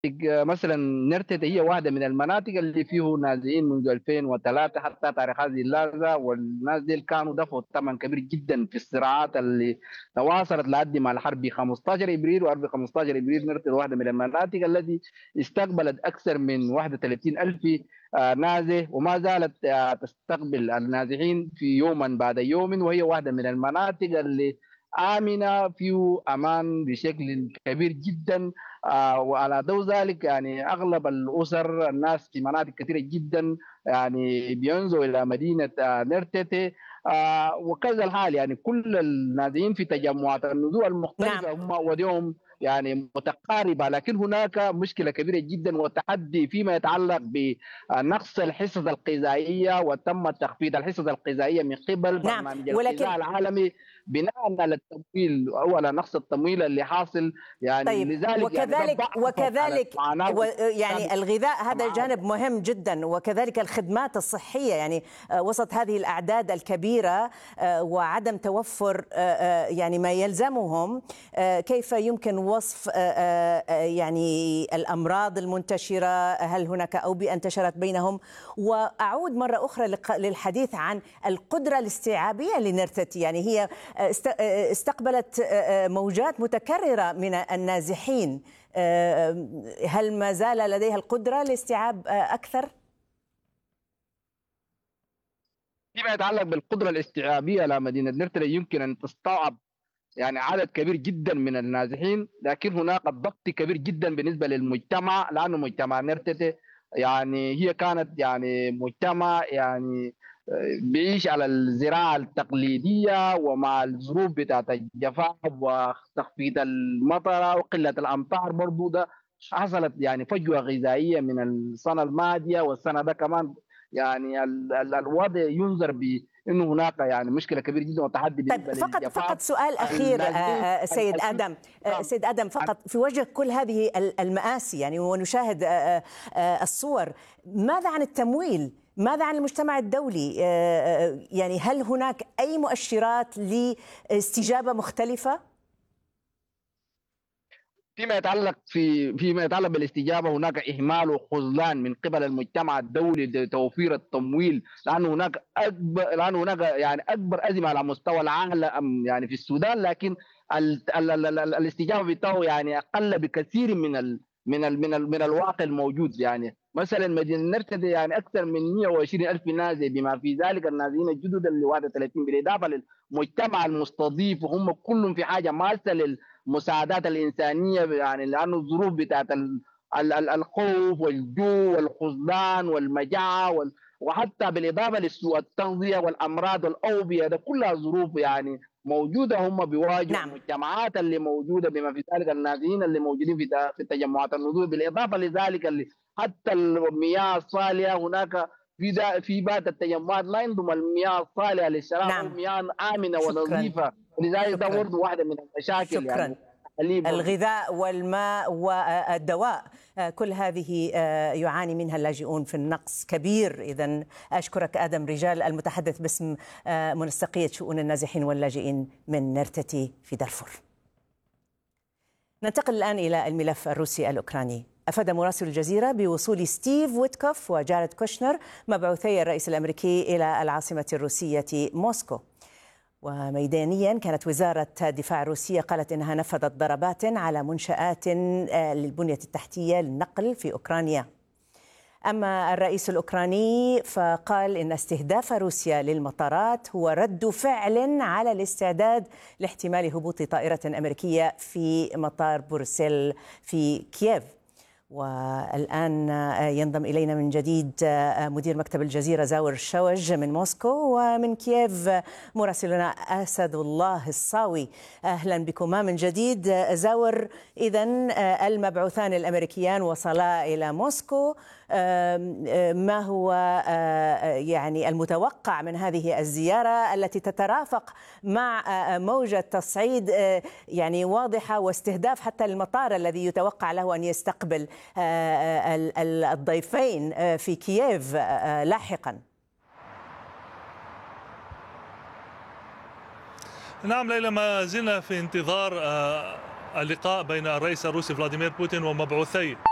مثلا نرتد هي واحدة من المناطق اللي فيه نازحين منذ 2003 حتى تاريخ هذه اللحظة، والناس دي كانوا دفعوا ثمن كبير جدا في الصراعات اللي تواصلت لحد ما الحرب 15 ابريل. وحرب 15 ابريل نرتد واحدة من المناطق التي استقبلت أكثر من 31 ألف نازح، وما زالت تستقبل النازحين في يوما بعد يوم، وهي واحدة من المناطق اللي آمنة فيه أمان بشكل كبير جدا. وعلى ضوء ذلك يعني اغلب الاسر الناس في مناطق كثيره جدا يعني بينزلوا الى مدينه نرتتي. وكذا الحال يعني كل النازحين في تجمعات النزوع نعم. المختلفه هم وديهم يعني متقاربه، لكن هناك مشكله كبيره جدا وتحدي فيما يتعلق بنقص الحصص الغذائيه، وتم تخفيض الحصص الغذائيه من قبل نعم، برنامج ولكن الغذاء العالمي بناء على التمويل او على نقص التمويل اللي حاصل. يعني طيب، لذلك يعني ده ضعف على المعاناه يعني الغذاء هذا جانب مهم جدا، وكذلك الخدمات الصحية يعني وسط هذه الأعداد الكبيرة وعدم توفر يعني ما يلزمهم. كيف يمكن وصف يعني الأمراض المنتشرة؟ هل هناك أوبئة انتشرت بينهم؟ وأعود مرة أخرى للحديث عن القدرة الاستيعابية لنرتتي، يعني هي استقبلت موجات متكررة من النازحين، هل ما زال لديها القدرة لاستيعاب أكثر؟ فيما يتعلق بالقدره الاستيعابيه لمدينه نرتلي يمكن ان تستوعب يعني عدد كبير جدا من النازحين، لكن هناك ضغط كبير جدا بالنسبه للمجتمع، لانه مجتمع نرتتي يعني هي كانت يعني مجتمع يعني بيعيش على الزراعه التقليديه، ومع الظروف بتاعت الجفاف وتخفيض المطر وقله الامطار برضو ده حصلت يعني فجوه غذائيه من السنه الماضيه والسنه ده كمان. يعني الوضع ينظر بانه هناك يعني مشكله كبيره جدا وتحدي طيب، بالنسبه للجفاف. فقط سؤال أخير النازحين سيد آدم، سيد آدم، فقط في وجه كل هذه المآسي يعني ونشاهد الصور، ماذا عن التمويل؟ ماذا عن المجتمع الدولي؟ يعني هل هناك أي مؤشرات لاستجابة مختلفة؟ فيما يتعلق بالاستجابه هناك اهمال وخذلان من قبل المجتمع الدولي لتوفير التمويل، لانه هناك يعني اكبر ازمه على مستوى العالم يعني في السودان، لكن الاستجابه بتاعه يعني اقل بكثير من الواقع الموجود. يعني مثلا مدينه نرتدي يعني اكثر من 120 الف نازح، بما في ذلك النازحين الجدد اللي 31، بالاضافه للمجتمع المستضيف، وهم كلهم في حاجه ماسه المساعدات الإنسانية، يعني لأنه الظروف بتاعت الخوف والجوع والخذلان والمجاعة وحتى بالإضافة لسوء التغذية والأمراض والأوبئة، ده كلها ظروف يعني موجودة هم بيواجهوا نعم. المجتمعات اللي موجودة، بما في ذلك النازحين اللي موجودين في تجمعات النزوح. بالإضافة لذلك اللي حتى المياه الصالحة هناك في بعض التجمعات لا عندهم المياه الصالحة للشراب أو نعم. مياه آمنة شكرا. ونظيفة، لذلك ده شكرا. برضه واحدة من المشاكل شكرا. يعني برضه. الغذاء والماء والدواء، كل هذه يعاني منها اللاجئون في النقص كبير. إذن أشكرك آدم رجال، المتحدث باسم منسقية شؤون النازحين واللاجئين من نرتتي في دارفور. ننتقل الآن إلى الملف الروسي الأوكراني. أفاد مراسل الجزيرة بوصول ستيف ويتكوف وجاريد كوشنر مبعوثي الرئيس الأمريكي إلى العاصمة الروسية موسكو. وميدانيا كانت وزارة الدفاع الروسية قالت إنها نفذت ضربات على منشآت للبنية التحتية للنقل في أوكرانيا. أما الرئيس الأوكراني فقال إن استهداف روسيا للمطارات هو رد فعل على الاستعداد لاحتمال هبوط طائرة أمريكية في مطار بروسيل في كييف. والآن ينضم إلينا من جديد مدير مكتب الجزيرة زاور شوج من موسكو، ومن كييف مراسلنا أسد الله الصاوي. أهلا بكما من جديد زاور. إذن المبعوثان الأمريكيان وصلا إلى موسكو، ما هو يعني المتوقع من هذه الزيارة التي تترافق مع موجة تصعيد يعني واضحة واستهداف حتى المطار الذي يتوقع له أن يستقبل الضيفين في كييف لاحقا؟ نعم ليلى، ما زلنا في انتظار اللقاء بين الرئيس الروسي فلاديمير بوتين ومبعوثي